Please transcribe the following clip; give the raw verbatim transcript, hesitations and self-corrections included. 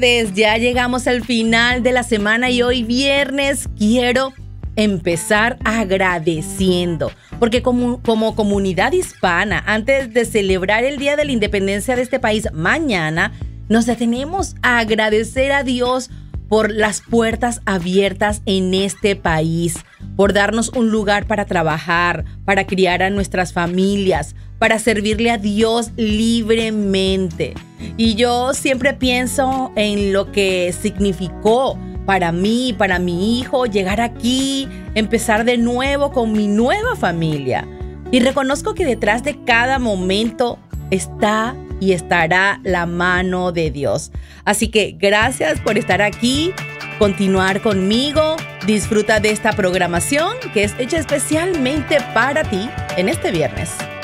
Ya llegamos al final de la semana y hoy viernes quiero empezar agradeciendo, porque como, como comunidad hispana, antes de celebrar el Día de la Independencia de este país mañana, nos detenemos a agradecer a Dios por las puertas abiertas en este país, por darnos un lugar para trabajar, para criar a nuestras familias, para servirle a Dios libremente. Y yo siempre pienso en lo que significó para mí, para mi hijo, llegar aquí, empezar de nuevo con mi nueva familia. Y reconozco que detrás de cada momento está y estará la mano de Dios. Así que gracias por estar aquí, continuar conmigo, disfruta de esta programación que es hecha especialmente para ti en este viernes.